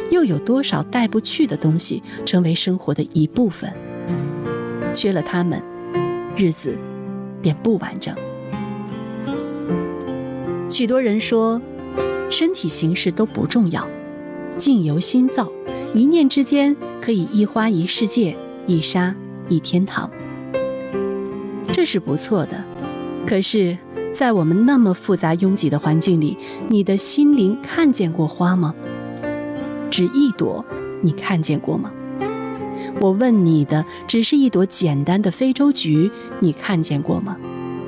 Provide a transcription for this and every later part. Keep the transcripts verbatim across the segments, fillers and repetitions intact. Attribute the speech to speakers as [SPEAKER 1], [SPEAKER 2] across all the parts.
[SPEAKER 1] 又有多少带不去的东西成为生活的一部分？缺了它们，日子便不完整。许多人说，身体形式都不重要，境由心造，一念之间可以一花一世界，一沙一天堂。这是不错的，可是在我们那么复杂拥挤的环境里，你的心灵看见过花吗？只一朵，你看见过吗？我问你的只是一朵简单的非洲菊，你看见过吗？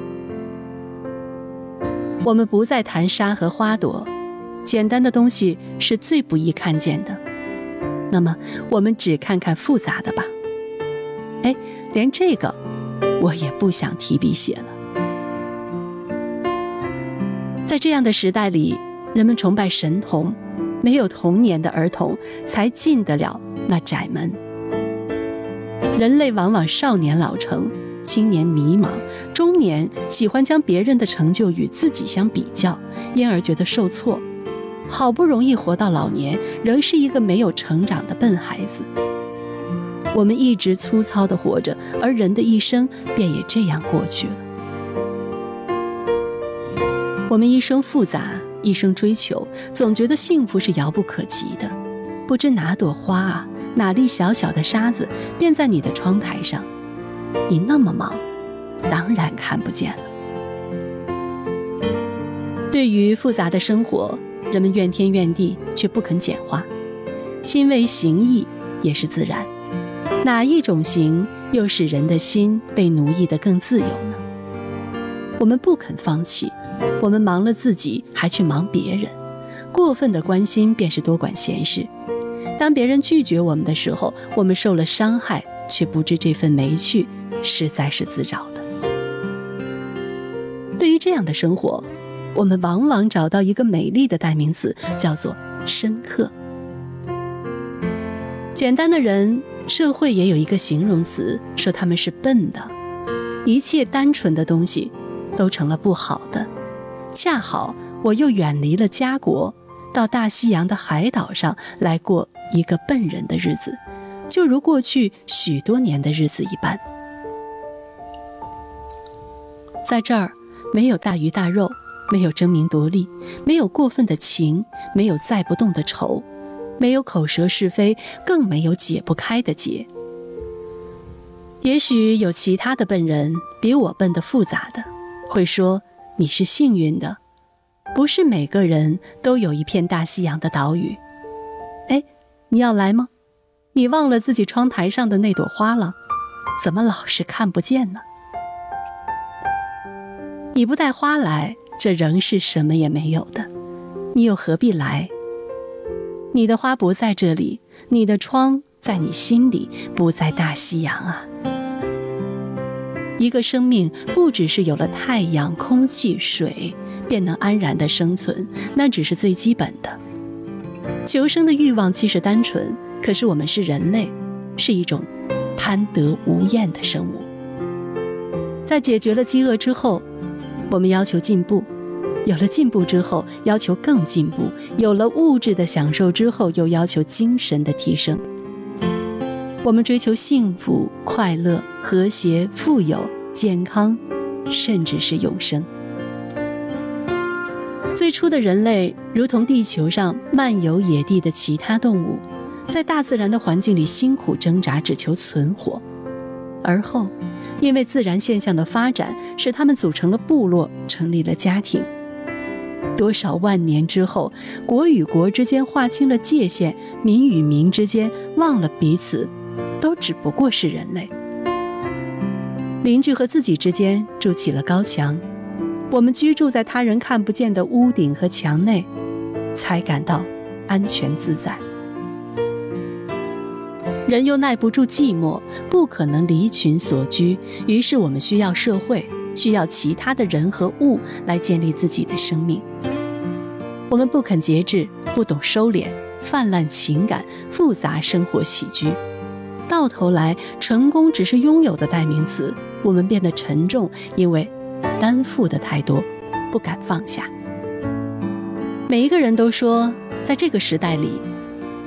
[SPEAKER 1] 我们不再谈沙和花朵，简单的东西是最不易看见的。那么我们只看看复杂的吧。哎，连这个我也不想提笔写了。在这样的时代里，人们崇拜神童，没有童年的儿童才进得了那窄门。人类往往少年老成，青年迷茫，中年喜欢将别人的成就与自己相比较，因而觉得受挫。好不容易活到老年，仍是一个没有成长的笨孩子。我们一直粗糙地活着，而人的一生便也这样过去了。我们一生复杂，一生追求，总觉得幸福是遥不可及的。不知哪朵花啊，哪粒小小的沙子，便在你的窗台上。你那么忙，当然看不见了。对于复杂的生活，人们怨天怨地，却不肯简化。心为形役，也是自然。哪一种形又使人的心被奴役得更自由呢？我们不肯放弃，我们忙了自己，还去忙别人。过分的关心便是多管闲事。当别人拒绝我们的时候，我们受了伤害，却不知这份没趣实在是自找的。对于这样的生活，我们往往找到一个美丽的代名词，叫做深刻。简单的人，社会也有一个形容词，说他们是笨的。一切单纯的东西都成了不好的。恰好我又远离了家国，到大西洋的海岛上来过一个笨人的日子，就如过去许多年的日子一般。在这儿，没有大鱼大肉，没有争名夺利，没有过分的情，没有载不动的愁，没有口舌是非，更没有解不开的结。也许有其他的笨人比我笨得复杂的，会说你是幸运的，不是每个人都有一片大西洋的岛屿。哎，你要来吗？你忘了自己窗台上的那朵花了？怎么老是看不见呢？你不带花来，这仍是什么也没有的，你又何必来？你的花不在这里，你的窗在你心里，不在大西洋啊。一个生命不只是有了太阳、空气、水便能安然的生存，那只是最基本的。求生的欲望其实单纯，可是我们是人类，是一种贪得无厌的生物。在解决了饥饿之后，我们要求进步，有了进步之后要求更进步，有了物质的享受之后又要求精神的提升。我们追求幸福、快乐、和谐、富有、健康，甚至是永生。最初的人类如同地球上漫游野地的其他动物，在大自然的环境里辛苦挣扎，只求存活。而后因为自然现象的发展，使他们组成了部落，成立了家庭。多少万年之后，国与国之间划清了界限，民与民之间忘了彼此，都只不过是人类。邻居和自己之间筑起了高墙，我们居住在他人看不见的屋顶和墙内，才感到安全自在。人又耐不住寂寞，不可能离群所居，于是我们需要社会，需要其他的人和物来建立自己的生命。我们不肯节制，不懂收敛，泛滥情感，复杂生活起居。到头来，成功只是拥有的代名词，我们变得沉重，因为担负的太多，不敢放下。每一个人都说，在这个时代里，